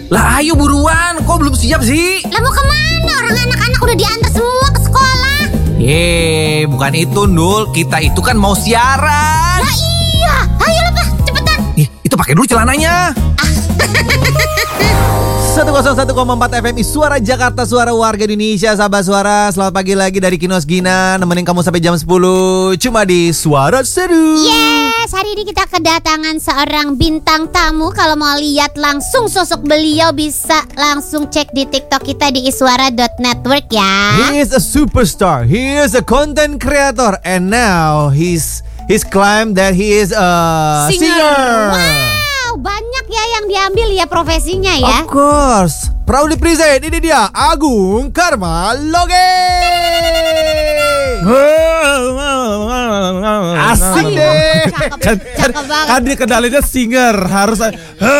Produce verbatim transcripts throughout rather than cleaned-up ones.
Lah ayo buruan, kok belum siap sih? Lah mau kemana? Orang anak-anak udah diantar semua ke sekolah. Yeay, bukan itu Nul. Kita itu kan mau siaran. Lah iya, ayo lah Pak, cepetan. Ih, itu pakai dulu celananya. seratus satu koma empat F M I Suara Jakarta, suara warga Indonesia. Sahabat Suara, selamat pagi lagi dari Kinos Gina, nemenin kamu sampai jam sepuluh. Cuma di Suara Seru. Yes, hari ini kita kedatangan seorang bintang tamu. Kalau mau lihat langsung sosok beliau bisa langsung cek di TikTok kita di iswara dot network ya. He is a superstar. He is a content creator. And now he's he's claimed that he is a singer, singer. Wow, banyak ya yang diambil ya profesinya ya. Of course. Proudly present, ini dia Agung Karmalogi. Asik deh. Kan, kan, kan dia kenalinya singer, harus oh,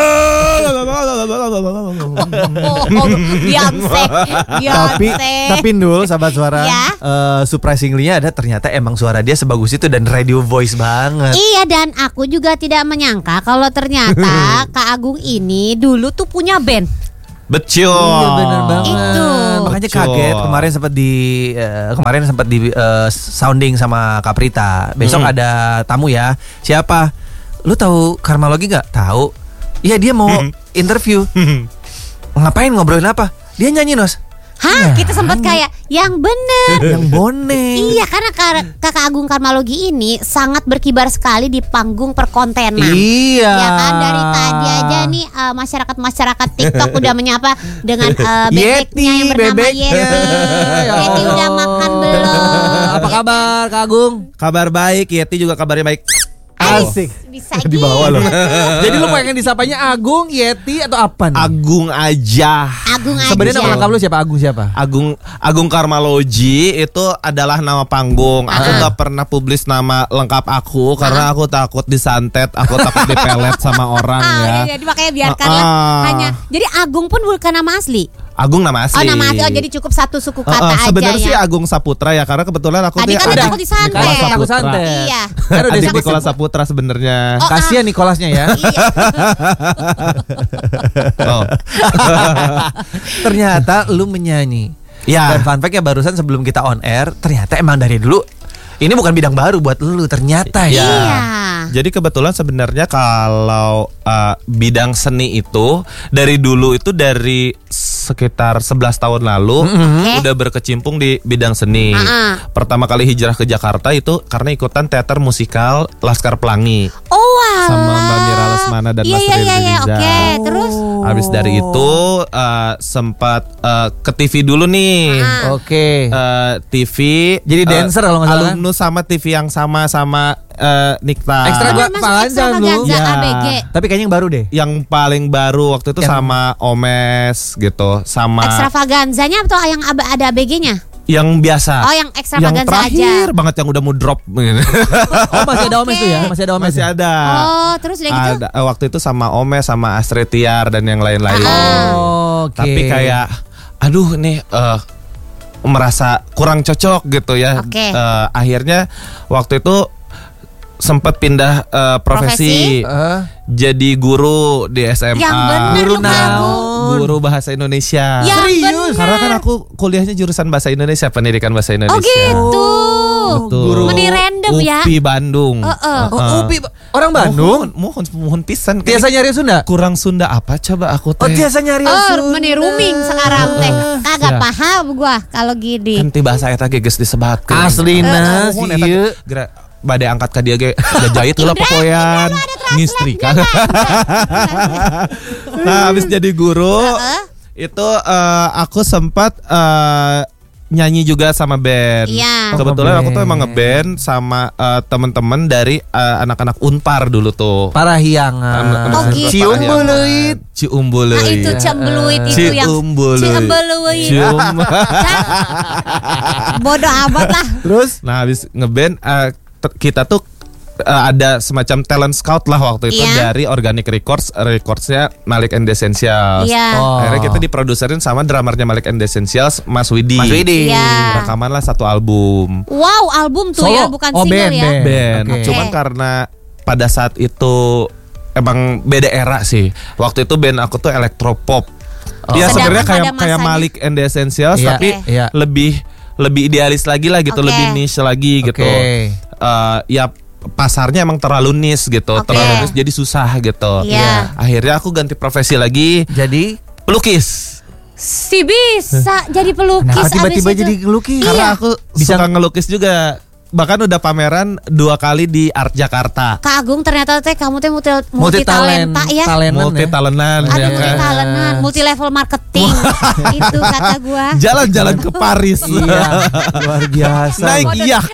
Beyonce, Tapi tapi Ndul, sahabat Suara, ya? uh, surprisingly-nya ada ternyata emang suara dia sebagus itu dan radio voice banget. Iya, dan aku juga tidak menyangka kalau ternyata Kak Agung ini dulu tuh punya band. Betul. Iya benar banget. Itu. Makanya Betul. kaget kemarin sempat di uh, kemarin sempat di uh, sounding sama Kaprita. Besok Hmm. ada tamu ya. Siapa? Lu tahu Karmalogi nggak? Tahu. Iya, dia mau interview. Ngapain, ngobrolin apa? Dia nyanyi, Nos. Hah, kita sempat kayak yang bener. Yang boneng. Iya, karena Kak- Kakak Agung Karmalogi ini sangat berkibar sekali di panggung perkontenan. Iya. Ya kan, dari tadi aja nih uh, masyarakat-masyarakat TikTok udah menyapa dengan uh, bebeknya yang bernama bebeknya. Yeti. Ya Yeti udah Allah. makan belum? Apa kabar, Kak Agung? Kabar baik, Yeti juga kabarnya baik. Asik. Bisa Di bawah gitu. loh. Jadi lu pengen disapanya Agung, Yeti atau apa nih? Agung aja. Agung aja. Sebenarnya nama lengkap lu siapa? Agung siapa? Agung Agung Karmalogi itu adalah nama panggung. Aku Ah. nggak pernah publis nama lengkap aku karena aku takut disantet, aku takut dipelet sama orang Ah, ya. iya, jadi makanya biarkanlah Ah, ah. hanya. Jadi Agung pun bukan nama asli. Agung nama asli. Oh, nama asli. Oh, jadi cukup satu suku Uh, kata uh, aja sebenarnya ya. sih Agung Saputra ya, karena kebetulan aku Tadi tuh kan adik- takut disantet. Nikola Takut Saputra. santet. Iya. Kan udah Adik disebut Nikola Saputra sebenarnya. Oh, Kasihan Nikolasnya ya. Iya. Oh. Ternyata lu menyanyi. Ya. Dan fun fact-nya barusan sebelum kita on air, ternyata emang dari dulu ini bukan bidang baru buat lu ternyata ya. Iya. Jadi kebetulan sebenarnya kalau uh, bidang seni itu dari dulu itu dari sekitar sebelas tahun lalu Oke. udah berkecimpung di bidang seni. Ah-ah. Pertama kali hijrah ke Jakarta itu karena ikutan teater musikal Laskar Pelangi Oh, walah. sama Mbak Mira Lesmana dan Iya, Mas iya, Riri iya, iya. Rizal. Oke, terus Habis dari itu uh, sempat uh, ke T V dulu nih. Ah. Oke. Uh, T V Jadi uh, dancer kalau nggak salah, kan? alumnus sama T V yang sama sama uh, Nikta. Ekstra Oh, gua masuk panjang lu. extravaganza Ya. A B G. Tapi kayaknya yang baru deh. Yang paling baru waktu itu Yang- sama Omes gitu, sama Extravaganzanya atau yang ab- ada A B G-nya? yang biasa. Oh, yang yang extravaganza terakhir aja. banget yang udah mau drop. Oh, masih ada Omes Oke. tuh ya? Masih ada Omes. Masih ya? ada. Oh, terus udah gitu? Ada eh, waktu itu sama Omes sama Astrid Tiar dan yang lain-lain. Oh, oke. Tapi kayak aduh nih eh, merasa kurang cocok gitu ya. Oke. Eh, akhirnya waktu itu sempat pindah eh, profesi, Eh, jadi guru di S M A. Yang bener Guru lu Kak naon? Agung. Guru bahasa Indonesia. Yang Serius? bener. Karena kan aku kuliahnya jurusan bahasa Indonesia, pendidikan bahasa Indonesia. Oh gitu. Betul. Guru. Meni random ya. U P I Bandung. Heeh. oh, Upi orang Bandung. Mohon, mohon, mohon pisan. Tiasa nyari Sunda. Kurang Sunda apa coba aku Oh, teh. tiasa nyari Oh, Sunda. meni rooming sekarang teh. Kagak Ya. paham gua kalau gini. Kan ti bahasa eta ge geus disebatkeun. Aslina Mohon sih eta ieu. geura bade angkat ka dia ge jahit heula pokoyan. Ngistrikan. Nah, habis jadi guru Heeh. itu eh, aku sempat eh, nyanyi juga sama band. Iya. Kebetulan aku tuh Band. emang ngeband sama eh, teman-teman dari eh, anak-anak Unpar dulu tuh. Parahyangan. Oh, gitu. Cium beuleut. Cium beuleut. Nah, itu cembeluit itu yang Cium beuleut. Cembeluit. Cium. Bodoh amat lah. Terus Nah, habis ngeband eh, t- kita tuh eh, ada semacam talent scout lah waktu itu Iya. dari Organic Records, recordsnya Malik and the Essentials. Iya. Oh. Akhirnya kita diproduserin sama drummernya Malik and the Essentials, Mas Widi. Mas Widi. Iya. Rekaman lah satu album. Wow, album tuh Solo? ya, bukan Oh, single band, ya. band. Band. Oke. Cuman karena pada saat itu emang beda era sih. Waktu itu band aku tuh electropop. Oh. Ya Sedangkan sebenarnya kayak pada kayak masanya- Malik and the Essentials, Iya, tapi iya. lebih lebih idealis lagi lah gitu, Oke. lebih niche lagi gitu. Oke. Eh, ya pasarnya emang terlalu niche gitu, Oke. terlalu niche jadi susah gitu. Iya. Akhirnya aku ganti profesi lagi, Jadi pelukis. Si bisa jadi pelukis. kenapa tiba-tiba abis itu. jadi ngelukis? Karena aku Bisa- suka ngelukis juga. Bahkan udah pameran dua kali di Art Jakarta. Kak Agung ternyata teh kamu teh multi, multi multi talent, talenta ya. talentan Multi ya. talentan Aduh, ya multi kan. talentan, multi level marketing. Itu kata gua. Jalan-jalan ke Paris. Iya, luar biasa. Naik yacht.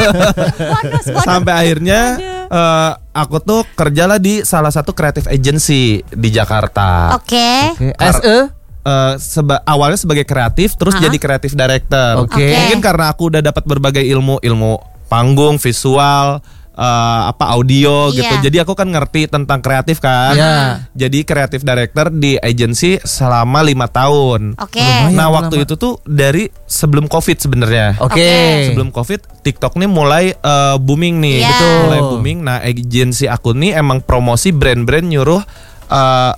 Bonus, bonus. Sampai akhirnya eh, aku tuh kerjalah di salah satu creative agency di Jakarta. Oke. Oke, S E Eh, seba- awalnya sebagai kreatif, terus Hah? jadi creative director. Oke. Oke. Mungkin karena aku udah dapat berbagai ilmu, ilmu panggung, visual, eh, apa audio Iya. gitu. Jadi aku kan ngerti tentang kreatif kan. Iya. Jadi creative director di agency selama lima tahun. Oke. Lumayan. Nah lama. waktu itu tuh dari sebelum COVID sebenarnya. Oke. Oke. Sebelum COVID, TikTok nih mulai eh, booming nih, Iya. betul. Mulai booming. Nah, agensi aku nih emang promosi brand-brand nyuruh eh,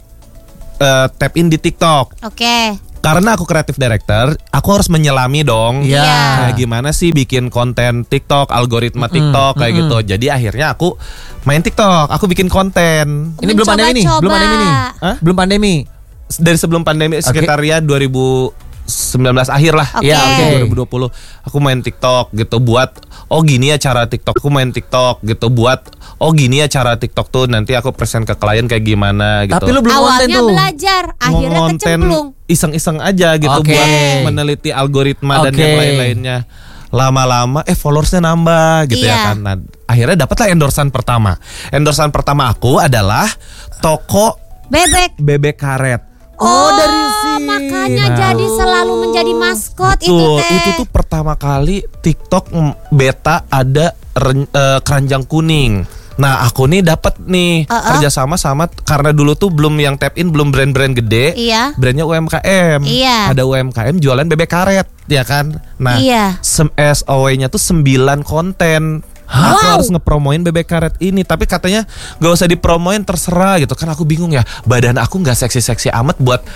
eh, tap in di TikTok. Oke. Karena aku kreatif director, aku harus menyelami dong. Iya. Kayak gimana sih bikin konten TikTok, algoritma TikTok kayak gitu. Jadi akhirnya aku main TikTok, aku bikin konten. Ini belum pandemi nih, Mencoba-coba. belum pandemi nih. Hah? Belum pandemi. Dari sebelum pandemi sekitar ya dua ribu sembilan belas akhir lah. Oke. Iya, oke. dua ribu dua puluh aku main TikTok gitu buat oh gini ya cara TikTok. Aku main TikTok gitu buat oh gini ya cara TikTok tuh nanti aku present ke klien kayak gimana gitu. Tapi lu belum konten Awalnya tuh. belajar, akhirnya Ngonten kecemplung. iseng-iseng aja gitu Oke. buat meneliti algoritma dan Oke. yang lain-lainnya. Lama-lama eh followersnya nambah gitu Iya. ya kan. Nah, akhirnya dapatlah endorsan pertama. Endorsan pertama aku adalah toko Bebek. bebek karet. Oh, dari sini. Makanya Nah. jadi selalu menjadi maskot itu Tuh, teh. itu tuh pertama kali TikTok mm, beta ada ren- eh, keranjang kuning. Nah, aku nih dapat nih Uh-uh. kerjasama sama karena dulu tuh belum yang tap in, belum brand-brand gede. Iya. Brandnya U M K M. Iya. Ada U M K M jualan bebek karet, ya kan? Nah, Iya. sem- S O W-nya tuh sembilan konten. Aku Wow. harus ngepromoin bebek karet ini, tapi katanya gak usah dipromoin, terserah gitu. Kan aku bingung ya, badan aku nggak seksi-seksi amat buat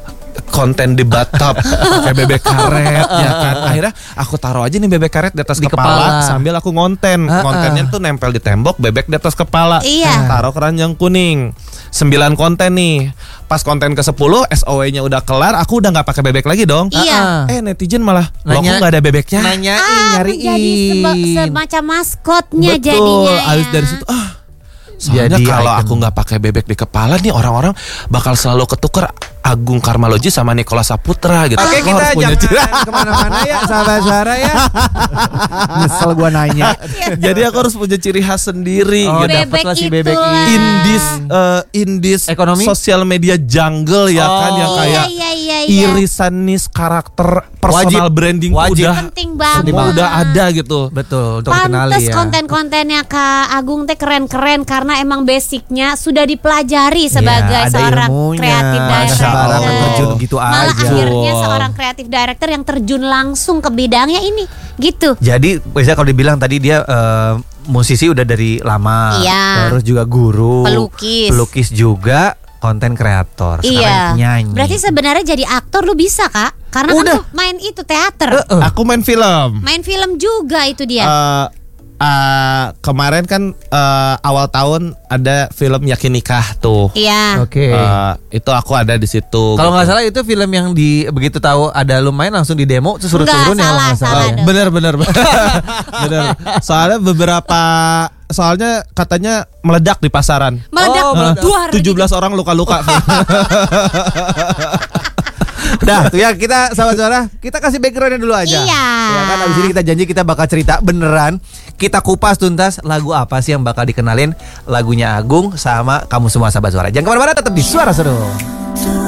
konten di bathtub pakai bebek karet ya kan. Akhirnya aku taruh aja nih bebek karet di atas Di kepala, kepala. sambil aku ngonten. Uh-uh. Kontennya tuh nempel di tembok, bebek di atas kepala. Iya. Taruh keranjang kuning. sembilan konten nih. Pas konten ke sepuluh S O W-nya udah kelar, aku udah nggak pakai bebek lagi dong. Iya. Eh netizen malah lo kok Nanya- nggak ada bebeknya? Nanyain, Ah, nyariin. menjadi seba- semacam maskotnya Betul. jadinya ya. Abis dari situ ah soalnya Jadi kalau icon. aku nggak pakai bebek di kepala nih orang-orang bakal selalu ketuker Agung Karmaloji sama Nikola Saputra gitu. Oke, Aku kita harus punya ciri- jangan kemana-mana ya, sahabat suara ya. Nyesel gua nanya. Jadi aku harus punya ciri khas sendiri Oh, gitu. Bebek dapatlah si itu bebek lah. ini. In this uh, in this Ekonomi? sosial media jungle ya kan yang Oh. kayak Iya, iya, iya. irisan niche karakter personal Wajib. branding tuh Wajib. udah Penting banget. semua udah ada gitu. Betul, untuk dikenali Pantes ya. konten-kontennya Kak Agung teh keren-keren karena emang basicnya sudah dipelajari sebagai Iya, ada seorang ilmunya. kreatif Nggak director. sembarang Oh. terjun gitu Malah aja. akhirnya Betul. seorang kreatif director yang terjun langsung ke bidangnya ini, gitu. Jadi biasanya kalau dibilang tadi dia eh, musisi udah dari lama, Iya. terus juga guru, Pelukis. pelukis juga, konten kreator, sekarang Iya. nyanyi. Berarti sebenarnya jadi aktor lu bisa Kak? Karena Udah. kan lu main itu teater, Eh, eh. Aku main film. main film juga itu dia. Eh, eh, kemarin kan eh, awal tahun ada film Yakin Nikah tuh. Iya. Oke. Eh, itu aku ada di situ. Kalau gitu. nggak salah itu film yang di begitu tahu ada lu main langsung di demo terus suruh Nggak, turun ya kalau salah, nggak salah. salah ya. dong. bener bener bener. Soalnya beberapa soalnya katanya meledak di pasaran. Meledak Oh, meledak. duar tujuh belas orang luka-luka. Dah tuh ya kita sahabat suara kita kasih backgroundnya dulu aja. Iya. Ya kan abis ini kita janji kita bakal cerita beneran. Kita kupas tuntas lagu apa sih yang bakal dikenalin lagunya Agung sama kamu semua sahabat suara. Jangan kemana-mana tetap di Suara Seru.